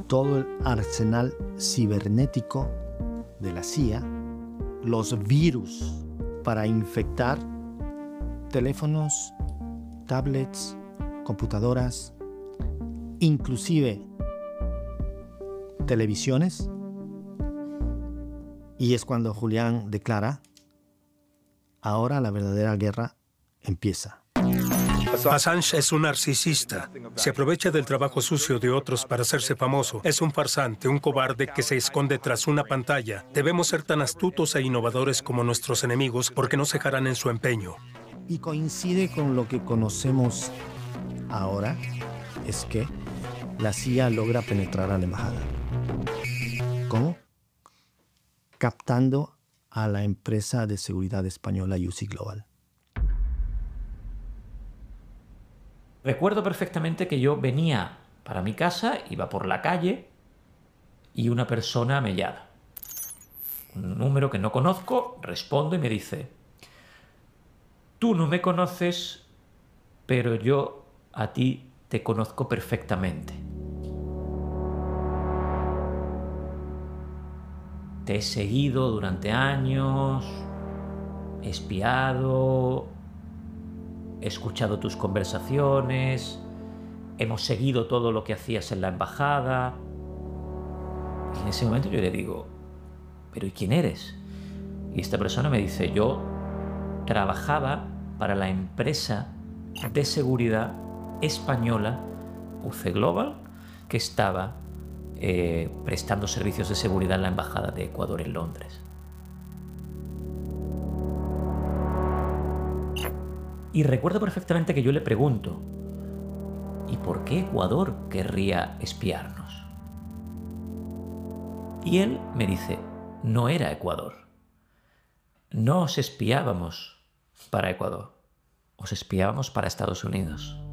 todo el arsenal cibernético de la CIA, los virus para infectar teléfonos, tablets, computadoras, inclusive televisiones. Y es cuando Julián declara: ahora la verdadera guerra empieza. Assange es un narcisista. Se aprovecha del trabajo sucio de otros para hacerse famoso. Es un farsante, un cobarde que se esconde tras una pantalla. Debemos ser tan astutos e innovadores como nuestros enemigos porque no cejarán en su empeño. Y coincide con lo que conocemos ahora, es que la CIA logra penetrar a la embajada. ¿Cómo? Captando a la empresa de seguridad española UC Global. Recuerdo perfectamente que yo venía para mi casa, iba por la calle y una persona me llama. Un número que no conozco, respondo y me dice: tú no me conoces, pero yo a ti te conozco perfectamente. Te he seguido durante años, he espiado, he escuchado tus conversaciones, hemos seguido todo lo que hacías en la embajada. Y en ese momento yo le digo: ¿pero y quién eres? Y esta persona me dice: yo trabajaba para la empresa de seguridad española UC Global, que estaba prestando servicios de seguridad en la embajada de Ecuador en Londres. Y recuerdo perfectamente que yo le pregunto: ¿y por qué Ecuador querría espiarnos? Y él me dice: no era Ecuador. No os espiábamos para Ecuador, os espiábamos para Estados Unidos.